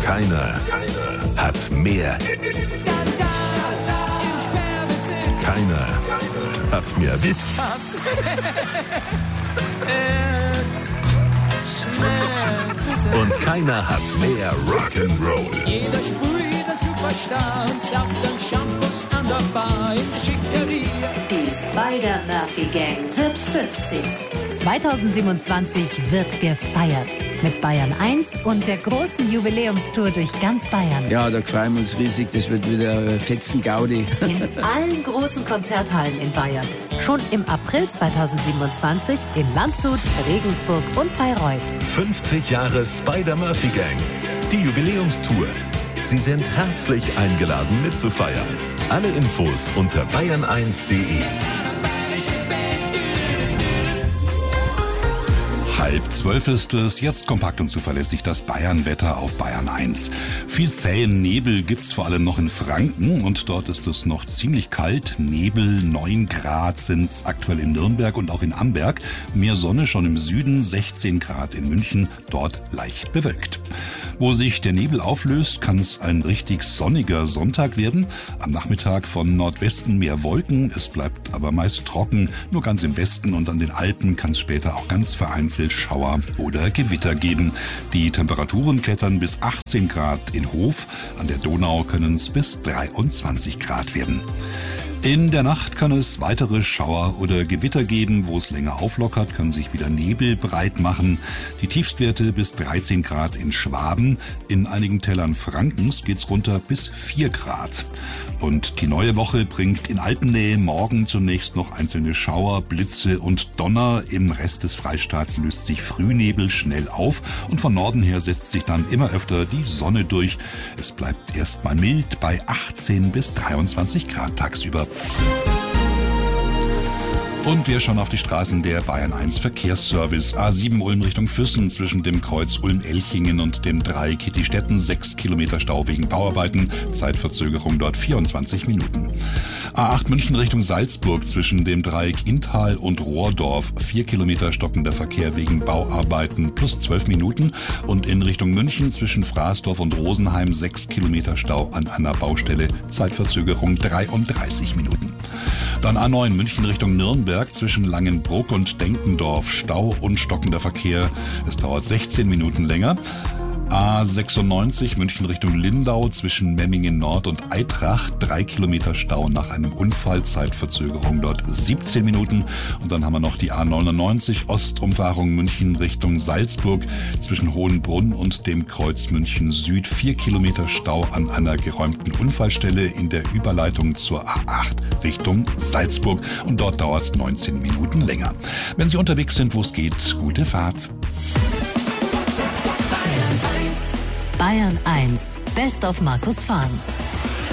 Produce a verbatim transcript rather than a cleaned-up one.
Keiner, keiner hat mehr Hits. Keiner hat mehr Witz. Und keiner hat mehr Rock'n'Roll. Jeder sprüht ein Superstar und Saft und Shampoos an der Bar in der Schickeria. Die Spider-Murphy-Gang wird fünfzig. zweitausendsiebenundzwanzig wird gefeiert. Mit Bayern eins und der großen Jubiläumstour durch ganz Bayern. Ja, da freuen wir uns riesig. Das wird wieder fetzen Gaudi. In allen großen Konzerthallen in Bayern. Schon im April zweitausendsiebenundzwanzig in Landshut, Regensburg und Bayreuth. fünfzig Jahre Spider-Murphy Gang. Die Jubiläumstour. Sie sind herzlich eingeladen mitzufeiern. Alle Infos unter bayern eins punkt de. Halb zwölf ist es, jetzt kompakt und zuverlässig das Bayern-Wetter auf Bayern eins. Viel zähen Nebel gibt's vor allem noch in Franken und dort ist es noch ziemlich kalt. Nebel, neun Grad sind's aktuell in Nürnberg und auch in Amberg. Mehr Sonne schon im Süden, sechzehn Grad in München, dort leicht bewölkt. Wo sich der Nebel auflöst, kann es ein richtig sonniger Sonntag werden. Am Nachmittag von Nordwesten mehr Wolken, es bleibt aber meist trocken. Nur ganz im Westen und an den Alpen kann es später auch ganz vereinzelt Schauer oder Gewitter geben. Die Temperaturen klettern bis achtzehn Grad in Hof. An der Donau können es bis dreiundzwanzig Grad werden. In der Nacht kann es weitere Schauer oder Gewitter geben. Wo es länger auflockert, können sich wieder Nebel breit machen. Die Tiefstwerte bis dreizehn Grad in Schwaben. In einigen Tälern Frankens geht's runter bis vier Grad. Und die neue Woche bringt in Alpennähe morgen zunächst noch einzelne Schauer, Blitze und Donner. Im Rest des Freistaats löst sich Frühnebel schnell auf und von Norden her setzt sich dann immer öfter die Sonne durch. Es bleibt erstmal mild bei achtzehn bis dreiundzwanzig Grad tagsüber. Und wir schauen auf die Straßen der Bayern eins Verkehrsservice. A sieben Ulm Richtung Füssen zwischen dem Kreuz Ulm-Elchingen und dem Dreieck Kittistetten. sechs Kilometer Stau wegen Bauarbeiten. Zeitverzögerung dort vierundzwanzig Minuten. A acht München Richtung Salzburg zwischen dem Dreieck Inntal und Rohrdorf. vier Kilometer stockender Verkehr wegen Bauarbeiten plus zwölf Minuten. Und in Richtung München zwischen Fraßdorf und Rosenheim sechs Kilometer Stau an einer Baustelle. Zeitverzögerung dreiunddreißig Minuten. Dann A neun München Richtung Nürnberg zwischen Langenbruck und Denkendorf. Stau und stockender Verkehr. Es dauert sechzehn Minuten länger. A sechsundneunzig München Richtung Lindau zwischen Memmingen Nord und Eitrach. Drei Kilometer Stau nach einem Unfall. Zeitverzögerung dort siebzehn Minuten. Und dann haben wir noch die A neunundneunzig Ostumfahrung München Richtung Salzburg zwischen Hohenbrunn und dem Kreuz München Süd. Vier Kilometer Stau an einer geräumten Unfallstelle in der Überleitung zur A acht Richtung Salzburg. Und dort dauert es neunzehn Minuten länger. Wenn Sie unterwegs sind, wo es geht, gute Fahrt. Bayern eins, Best of Markus Fahn.